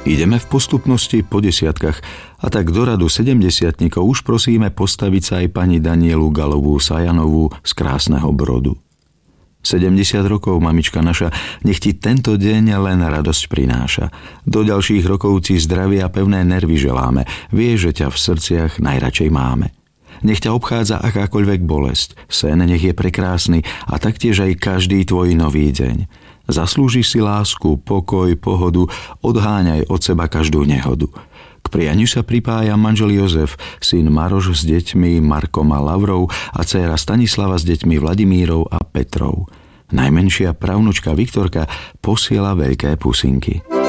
Ideme v postupnosti po desiatkach a tak do radu 70-tníkov už prosíme postaviť sa aj pani Danielu Galovú Sajanovú z Krásneho Brodu. 70 rokov, mamička naša, nech ti tento deň len radosť prináša. Do ďalších rokov ti zdravie a pevné nervy želáme. Vieš, že ťa v srdciach najradšej máme. Nech ťa obchádza akákoľvek bolesť. Sen nech je prekrásny a taktiež aj každý tvoj nový deň. Zaslúžiš si lásku, pokoj, pohodu, odháňaj od seba každú nehodu. K prianiu sa pripája manžel Jozef, syn Maroš s deťmi Markom a Lavrou a dcéra Stanislava s deťmi Vladimírov a Petrov. Najmenšia pravnučka Viktorka posiela veľké pusinky.